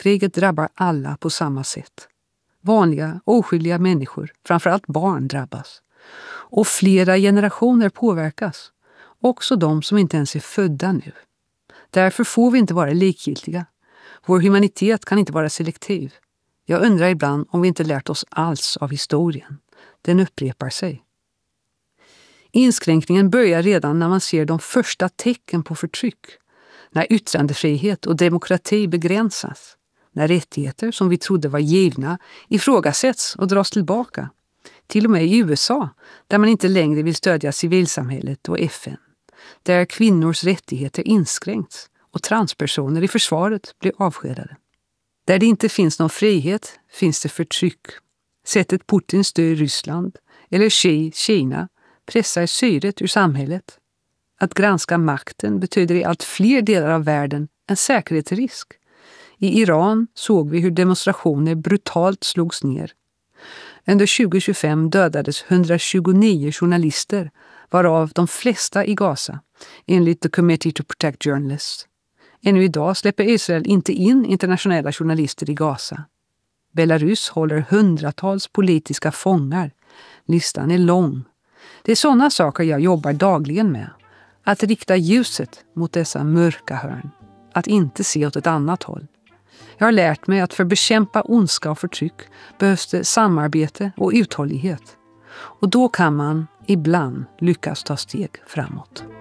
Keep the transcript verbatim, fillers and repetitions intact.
Kriget drabbar alla på samma sätt. Vanliga, oskyldiga människor, framförallt barn, drabbas. Och flera generationer påverkas. Också de som inte ens är födda nu. Därför får vi inte vara likgiltiga. Vår humanitet kan inte vara selektiv. Jag undrar ibland om vi inte lärt oss alls av historien. Den upprepar sig. Inskränkningen börjar redan när man ser de första tecken på förtryck. När yttrandefrihet och demokrati begränsas. När rättigheter som vi trodde var givna ifrågasätts och dras tillbaka. Till och med i U S A, där man inte längre vill stödja civilsamhället och F N. Där kvinnors rättigheter inskränkts och transpersoner i försvaret blir avskedade. Där det inte finns någon frihet finns det förtryck. Sättet Putin styr Ryssland eller Xi, Kina, pressar syret ur samhället. Att granska makten betyder i allt fler delar av världen en säkerhetsrisk. I Iran såg vi hur demonstrationer brutalt slogs ner. Under tjugo tjugofem dödades hundratjugonio journalister, varav de flesta i Gaza, enligt The Committee to Protect Journalists. Ännu idag släpper Israel inte in internationella journalister i Gaza. Belarus håller hundratals politiska fångar. Listan är lång. Det är sådana saker jag jobbar dagligen med. Att rikta ljuset mot dessa mörka hörn. Att inte se åt ett annat håll. Jag har lärt mig att för att bekämpa ondska och förtryck behövs det samarbete och uthållighet. Och då kan man ibland lyckas ta steg framåt.